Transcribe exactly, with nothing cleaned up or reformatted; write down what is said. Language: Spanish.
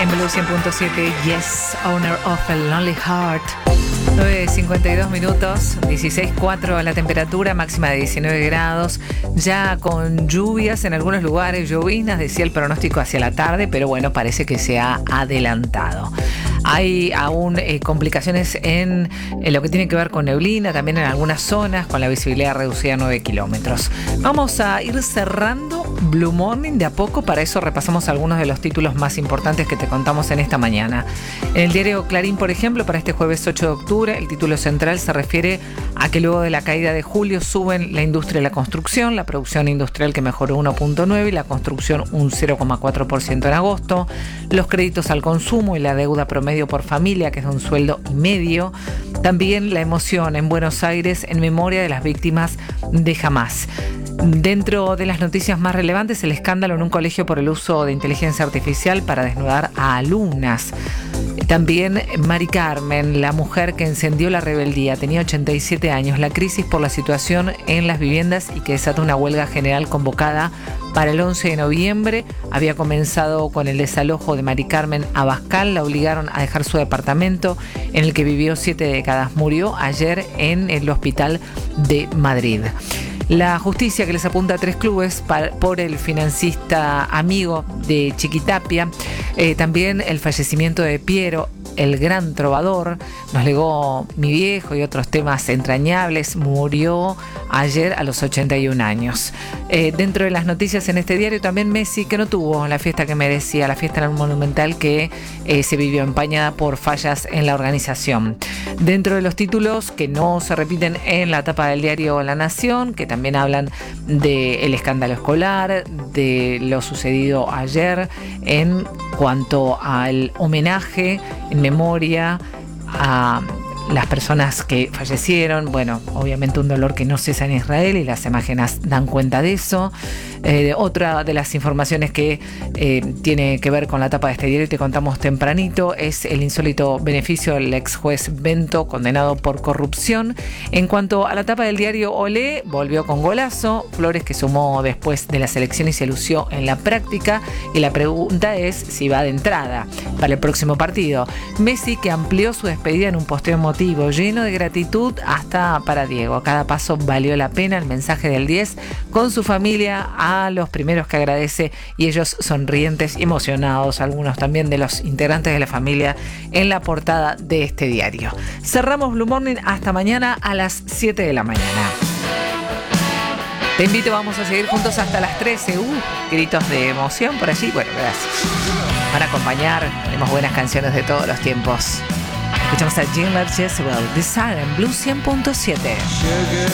En Blue cien punto siete, Yes, Owner of a Lonely Heart. nueve cincuenta y dos minutos, dieciséis punto cuatro la temperatura, máxima de diecinueve grados, ya con lluvias en algunos lugares, lloviznas, decía el pronóstico hacia la tarde, pero bueno, parece que se ha adelantado. Hay aún eh, complicaciones en, en lo que tiene que ver con neblina, también en algunas zonas, con la visibilidad reducida a nueve kilómetros. Vamos a ir cerrando Blue Morning de a poco, para eso repasamos algunos de los títulos más importantes que te contamos en esta mañana. En el diario Clarín, por ejemplo, para este jueves ocho de octubre, el título central se refiere a que luego de la caída de julio suben la industria y la construcción, la producción industrial que mejoró uno punto nueve y la construcción un cero coma cuatro por ciento en agosto, los créditos al consumo y la deuda promedio por familia, que es de un sueldo y medio. También la emoción en Buenos Aires en memoria de las víctimas de Hamás. Dentro de las noticias más relevantes, el escándalo en un colegio por el uso de inteligencia artificial para desnudar a alumnas. También Mari Carmen, la mujer que encendió la rebeldía, tenía ochenta y siete años. La crisis por la situación en las viviendas y que desata una huelga general convocada para el once de noviembre. Había comenzado con el desalojo de Mari Carmen Abascal. La obligaron a dejar su departamento en el que vivió siete décadas. Murió ayer en el hospital de Madrid. La justicia que les apunta a tres clubes para, por el financista amigo de Chiquitapia. Eh, también el fallecimiento de Piero, el gran trovador. Nos legó Mi Viejo y otros temas entrañables. Murió ayer a los ochenta y un años. Eh, dentro de las noticias en este diario, también Messi, que no tuvo la fiesta que merecía, la fiesta en el Monumental, que eh, se vivió empañada por fallas en la organización. Dentro de los títulos que no se repiten en la tapa del diario La Nación, que también hablan del escándalo escolar, de lo sucedido ayer en cuanto al homenaje en memoria a las personas que fallecieron. Bueno, obviamente un dolor que no cesa en Israel y las imágenes dan cuenta de eso. Eh, otra de las informaciones que eh, tiene que ver con la tapa de este diario y te contamos tempranito es el insólito beneficio del ex juez Bento, condenado por corrupción. En cuanto a la tapa del diario Olé, volvió con golazo. Flores, que sumó después de las elecciones y se lució en la práctica. Y la pregunta es si va de entrada para el próximo partido. Messi, que amplió su despedida en un posteo emotivo lleno de gratitud hasta para Diego. Cada paso valió la pena. El mensaje del diez con su familia, a los primeros que agradece, y ellos sonrientes y emocionados, algunos también de los integrantes de la familia, en la portada de este diario. Cerramos Blue Morning hasta mañana a las siete de la mañana. Te invito, vamos a seguir juntos hasta las trece. Uh, gritos de emoción por allí. Bueno, gracias. Van a acompañar, tenemos buenas canciones de todos los tiempos. Escuchamos a Jim Jezebel, Desire en Blue cien punto siete.